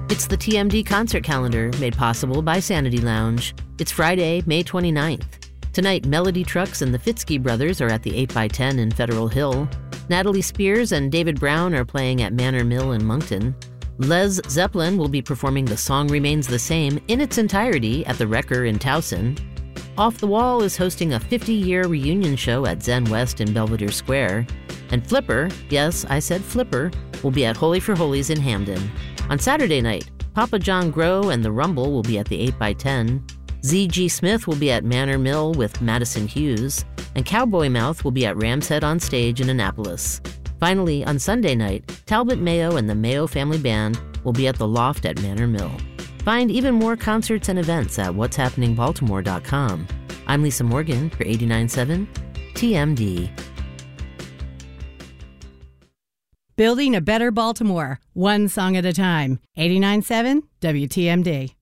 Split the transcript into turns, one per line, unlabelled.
It's the TMD concert calendar made possible by Sanity Lounge. It's Friday, May 29th. Tonight, Melody Trucks and the Fitzky Brothers are at the 8x10 in Federal Hill. Natalie Spears and David Brown are playing at Manor Mill in Moncton. Les Zeppelin will be performing The Song Remains the Same in its entirety at the Wrecker in Towson. Off the Wall is hosting a 50-year reunion show at Zen West in Belvedere Square. And Flipper, yes, I said Flipper, will be at Holy for Holies in Hamden. On Saturday night, Papa John Grow and The Rumble will be at the 8x10. Z.G. Smith will be at Manor Mill with Madison Hughes. And Cowboy Mouth will be at Ram's Head on Stage in Annapolis. Finally, on Sunday night, Talbot Mayo and the Mayo Family Band will be at the Loft at Manor Mill. Find even more concerts and events at what'shappeningbaltimore.com. I'm Lisa Morgan for 89.7 TMD.
Building a better Baltimore, one song at a time. 89.7 WTMD.